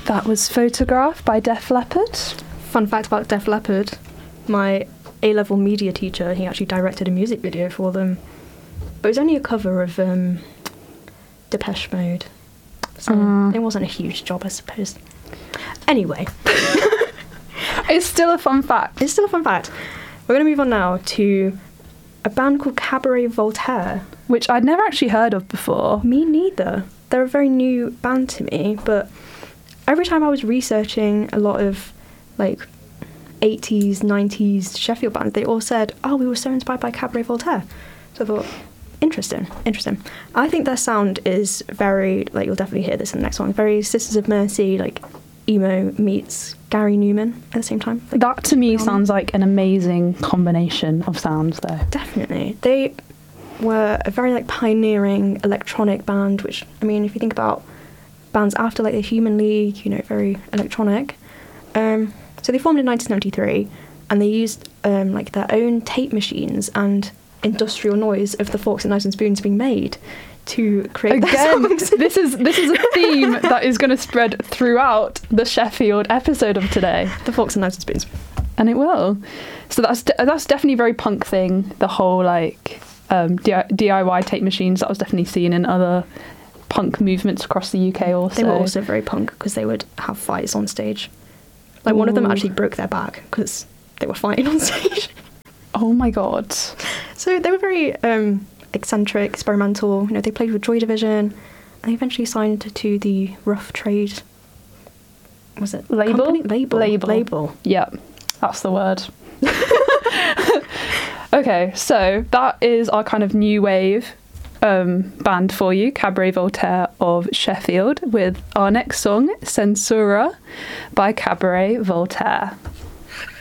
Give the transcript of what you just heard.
That was Photograph by Def Leppard. Fun fact about Def Leppard, my A-level media teacher, he actually directed a music video for them. But it was only a cover of Depeche Mode. So it wasn't a huge job, I suppose. Anyway. It's still a fun fact. It's still a fun fact. We're going to move on now to a band called Cabaret Voltaire. Which I'd never actually heard of before. Me neither. They're a very new band to me, but every time I was researching a lot of, like, 80s, 90s Sheffield bands, they all said, oh, we were so inspired by Cabaret Voltaire. So I thought, interesting. I think their sound is very, like, you'll definitely hear this in the next one, very Sisters of Mercy, like, emo meets Gary Newman at the same time. Like, that to me sounds like an amazing combination of sounds, though. Definitely. They were a very, like, pioneering electronic band, which, I mean, if you think about bands after, like, the Human League, you know, very electronic. So they formed in 1973, and they used, like, their own tape machines and industrial noise of the forks and knives and spoons being made to create their songs. This is a theme that is going to spread throughout the Sheffield episode of today. The forks and knives and spoons. And it will. So that's definitely a very punk thing. The whole, like, DIY tape machines, that was definitely seen in other punk movements across the UK also. They were also very punk because they would have fights on stage. Like, one of them actually broke their back because they were fighting on stage. Oh my god. So they were very eccentric, experimental. You know, they played with Joy Division, and they eventually signed to the Rough Trade. Was it label? Company? Label. Yep, that's the word. Okay, so that is our kind of new wave band for you, Cabaret Voltaire of Sheffield, with our next song, Censura by Cabaret Voltaire.